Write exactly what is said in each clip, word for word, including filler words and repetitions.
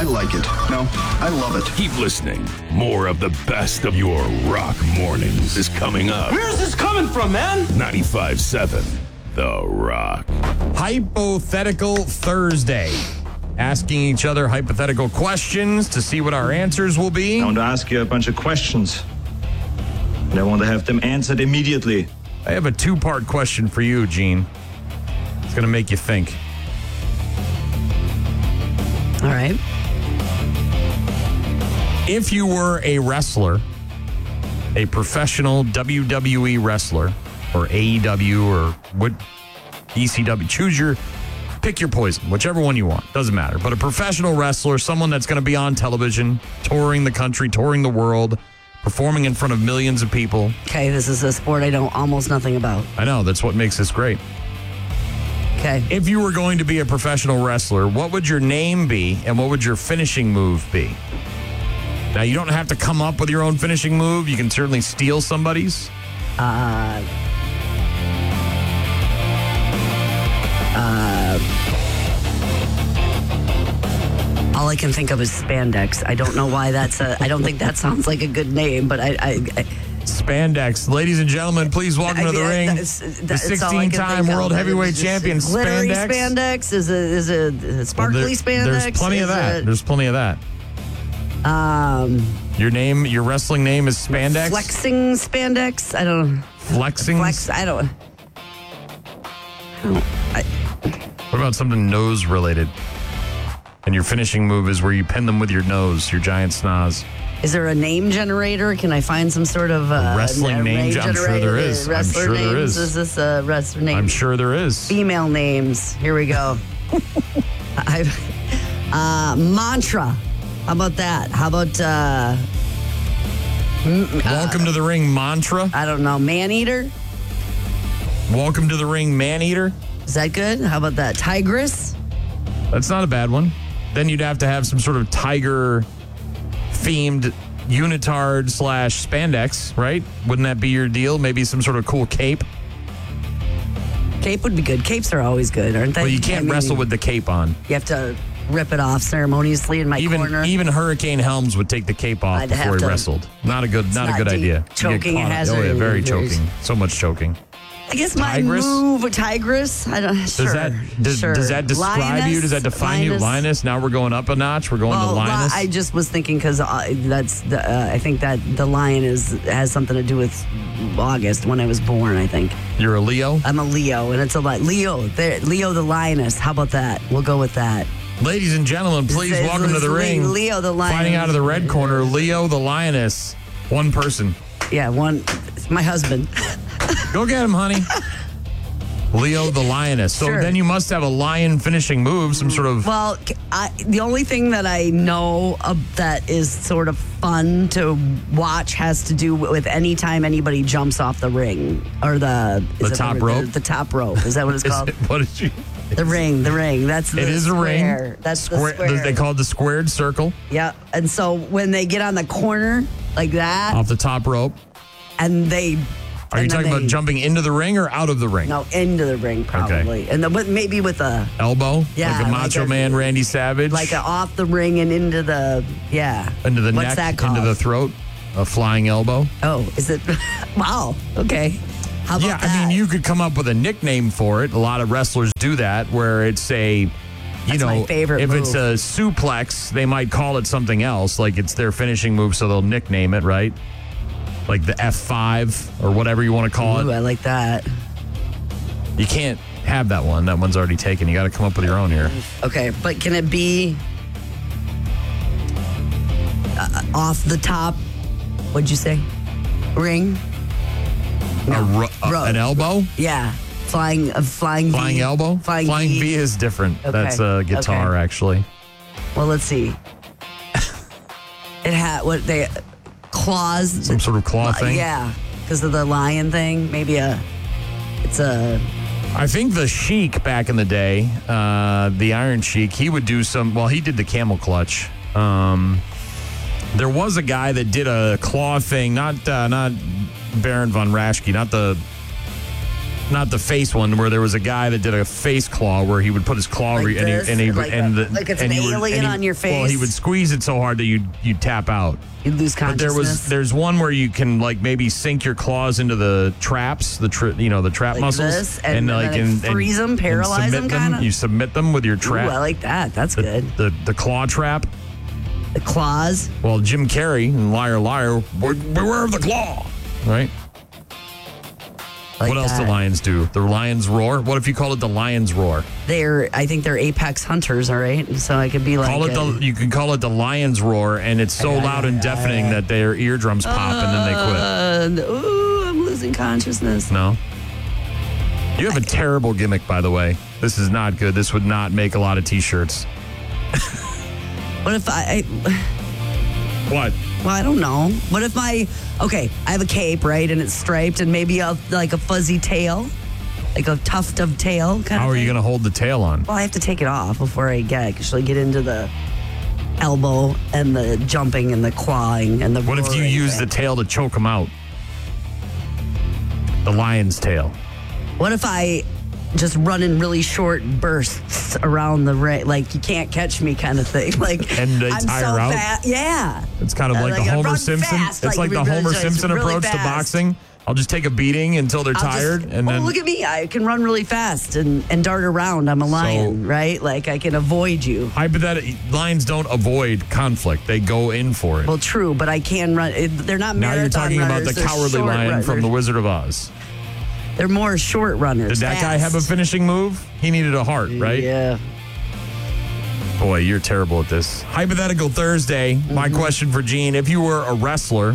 I like it. No, I love it. Keep listening. More of the best of your rock mornings is coming up. Where's this coming from, man? ninety-five point seven The Rock. Hypothetical Thursday. Asking each other hypothetical questions to see what our answers will be. I want to ask you a bunch of questions. And I want to have them answered immediately. I have a two-part question for you, Gene. It's going to make you think. All right. If you were a wrestler, a professional W W E wrestler, or A E W, or what E C W, choose your, pick your poison, whichever one you want. Doesn't matter. But a professional wrestler, someone that's going to be on television, touring the country, touring the world, performing in front of millions of people. Okay, this is a sport I know almost nothing about. I know, that's what makes this great. Okay. If you were going to be a professional wrestler, what would your name be and what would your finishing move be? Now, you don't have to come up with your own finishing move. You can certainly steal somebody's. Uh, uh, all I can think of is spandex. I don't know why that's a, I don't think that sounds like a good name, but I, I, I Spandex. Ladies and gentlemen, please welcome I to the mean, ring that's- the that's all I can sixteen-time think of. world heavyweight It's just champion, glittery Spandex. spandex is a, is a, is a sparkly Well, there- spandex. There's plenty of Is that. it, There's plenty of that. um, Your name, your wrestling name is Spandex? flexing spandex. I don't Flexing? flex. I don't. I don't I, What about something nose related? And your finishing move is where you pin them with your nose, your giant snoz. Is there a name generator? Can I find some sort of uh, wrestling a name? I'm sure there is. I'm Wrestler sure names? there is. Is this a wrestler name? I'm sure there is. Female names. Here we go. I, uh, mantra. How about that? How about uh, Welcome to the ring, mantra. I don't know, man eater? Welcome to the ring, man eater. Is that good? How about that? Tigress? That's not a bad one. Then you'd have to have some sort of tiger themed unitard slash spandex, right? Wouldn't that be your deal? Maybe some sort of cool cape. Cape would be good. Capes are always good, aren't they? Well, you can't I mean, wrestle with the cape on. You have to rip it off ceremoniously in my Even corner. even Hurricane Helms would take the cape off I'd before have he to- wrestled. Not a good, not, not a good deep. idea. You get Choking caught up. hazard. Oh yeah, very There's- choking. So much choking. I guess my Tigress? move, a tigress. I don't. Does sure, that does, sure. does that describe Lioness? you? Does that define you, Linus? Now we're going up a notch. We're going Well, to Linus. I just was thinking because uh, that's the, uh, I think that the lion is has something to do with August when I was born. I think You're a Leo. I'm a Leo, and it's a lot. Leo, there, Leo the lioness. How about that? We'll go with that. Ladies and gentlemen, please It's- welcome to the it's ring. Leo the lioness. Fighting out of the red corner, Leo the lioness. One person. Yeah, one. My husband. Go get him, honey. Leo the lioness. So Sure. then you must have a lion finishing move, some sort of. Well, I, the only thing that I know of that is sort of fun to watch has to do with any time anybody jumps off the ring or the The is it top the, rope? The, the top rope. Is that what it's Is called? it- what did you? The ring, the ring. That's the It is a square. ring. That's Square- the square. They call it the squared circle Yeah, and so when they get on the corner like that, off the top rope. and they Are you and then talking about they- jumping into the ring or out of the ring? No, into the ring probably, and then with, maybe with a Elbow? Yeah, Like a like Macho a- Man Randy Savage? like a off the ring and into the yeah into the What's neck, that called? into the throat? A flying elbow? Oh, is it? Wow. Okay. How about Yeah, that? I mean, you could come up with a nickname for it. A lot of wrestlers do that, where it's a, you That's know, my favorite if it's move. a suplex, they might call it something else, like it's their finishing move, so they'll nickname it, right? Like the F five or whatever you want to call Ooh, it. I like that. You can't have that one. That one's already taken. You got to come up with your own here. Okay, but can it be uh, off the top? What'd you say? Ring? A ru- a- Ro- an elbow? Yeah. Flying, a flying V. Flying elbow? Flying, Flying V. V is different. Okay, That's a guitar, okay. actually. Well, let's see. It had what they claws. Some sort of claw thing? Yeah, because of the lion thing. Maybe a. It's a. I think the Sheik back in the day, uh, the Iron Sheik, he would do some. Well, he did the camel clutch. Um, there was a guy that did a claw thing, not uh, not Baron von Raschke, not the Not the face one where there was a guy that did a face claw where he would put his claw Like re- and he this? and he Like and a- the, like it's and an he would- alien and he- on your Well, he face? would squeeze it so hard that you you tap out. You lose But consciousness. there was there's one where you can like maybe sink your claws into the traps, the tri- you know the trap Like muscles, this, and- and like then and, freeze and- them, paralyze and them submit kinda? You submit them with your Ooh, trap. I like that. That's the, good. the the claw trap. The claws. Well, Jim Carrey and Liar Liar, be- beware of the claw, right? Like what else that. do lions do? The lions roar. What if you call it the lions roar? They're, I think they're apex hunters, all right? So I could be like, Call it a- the. You can call it the lions roar, and it's so loud and deafening that their eardrums pop and then they quit. uh, ooh, I'm losing consciousness. No. You have a terrible gimmick, by the way. This is not good. This would not make a lot of T-shirts. What if I, I, What? well, I don't know. What if my, okay, I have a cape, right? And it's striped and maybe a, like a fuzzy tail, like a tuft of tail kind How of are you thing. going to hold the tail on? Well, I have to take it off before I get, actually get into the elbow and the jumping and the clawing and the What if you roaring use the thing. tail to choke them out? The lion's tail. What if I just run in really short bursts around the ring, like you can't catch me kind of thing? Like, And they I'm tire so out? fast. Yeah. It's kind of Uh, like, like the I Homer run Simpson. fast, it's like, like the really- Homer just Simpson really approach to fast. boxing. I'll just take a beating until they're I'll tired, just, and oh, then look at me. I can run really fast and, and dart around. I'm a lion, right? Like I can avoid you. hypothetically, lions don't avoid conflict; they go in for it. Well, true, but I can run. it- They're not now marathon you're talking runners, about the they're cowardly short lion from The runners. Wizard of Oz. They're more short runners. Did that guy have a fast. finishing move? He needed a heart, right? Yeah. Boy, you're terrible at this. Hypothetical Thursday. My Mm-hmm. question for Gene: if you were a wrestler,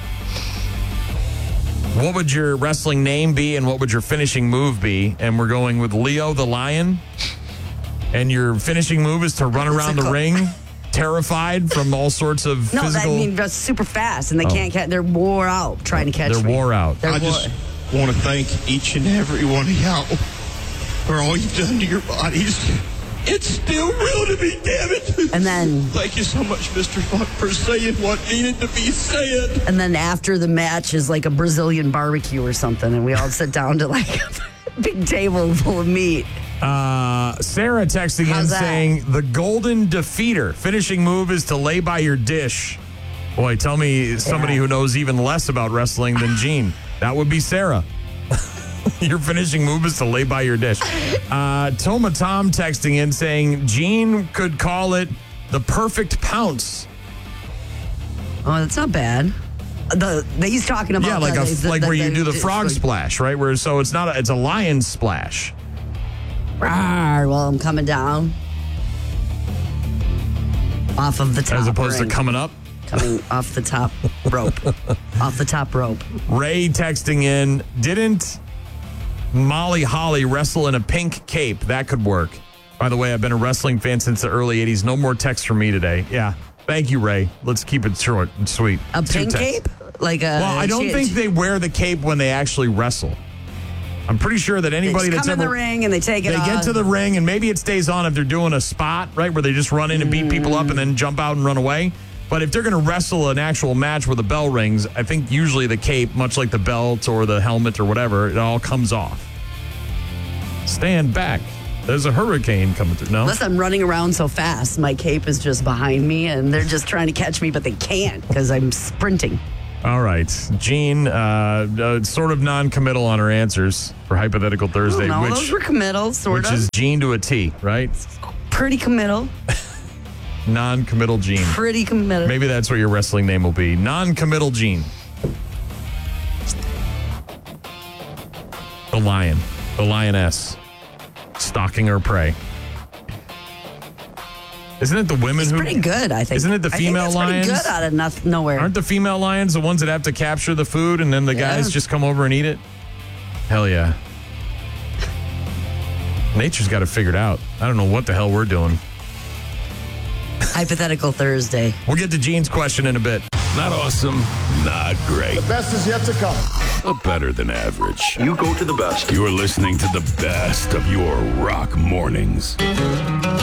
what would your wrestling name be and what would your finishing move be? And we're going with Leo the Lion. And your finishing move is to run What's around it the called? ring, terrified from all sorts of No, that, physical. I mean that's super fast, and they can't catch. They're wore out trying to catch They're me. wore out. They're I wore- just want to thank each and every one of y'all for all you've done to your bodies. It's still real to me, damn it. And then, Thank you so much, Mister Funk, for saying what needed to be said. and then after the match is like a Brazilian barbecue or something, and we all sit down to like a big table full of meat. Uh, Sarah texting in How's that? saying the golden defeater finishing move is to lay by your dish. Boy, tell me somebody Yeah. who knows even less about wrestling than Gene. That would be Sarah. Your finishing move is to lay by your dish. Uh, Toma Tom texting in saying Gene could call it the perfect pounce. Oh, that's not bad. The, the he's talking about Yeah, like the, a the- like the- where you do the it's frog like, splash, right? Where so it's not a, it's a lion splash. "Rawr," while I'm coming down off of the top, As opposed ring. to coming up. coming off the top rope, off the top rope. Ray texting in, didn't Molly Holly wrestle in a pink cape? That could work. By the way, I've been a wrestling fan since the early eighties. No more texts from me today. Yeah. Thank you, Ray. Let's keep it short and sweet. A Two pink texts. cape, like a. Well, I don't she- think they wear the cape when they actually wrestle. I'm pretty sure that They anybody just that's come in ever the ring and they take it they off. get to the ring and maybe it stays on if they're doing a spot, right, where they just run in and beat people up and then jump out and run away. But if they're going to wrestle an actual match where the bell rings, I think usually the cape, much like the belt or the helmet or whatever, it all comes off. Stand back. There's a hurricane coming through. No? Unless I'm running around so fast, my cape is just behind me, and they're just trying to catch me, but they can't because I'm sprinting. All right. Jean, uh, uh, sort of non-committal on her answers for Hypothetical Thursday, no, which, those were committal, sort which of. is Jean to a T, right? Pretty committal. Non-committal Jean. Pretty committal. Maybe that's what your wrestling name will be. Non-committal Gene. The lion. The lioness. Stalking her prey. Isn't it the women It's who... pretty good, I think. Isn't it the I think female that's lions? pretty good out of noth- nowhere. Aren't the female lions the ones that have to capture the food and then the Yeah. guys just come over and eat it? Hell yeah. Nature's got it figured out. I don't know what the hell we're doing. Hypothetical Thursday. We'll get to Gene's question in a bit. Not awesome, not great, Best is yet to come. but better than average. You go to the best. You're listening to the best of your rock mornings.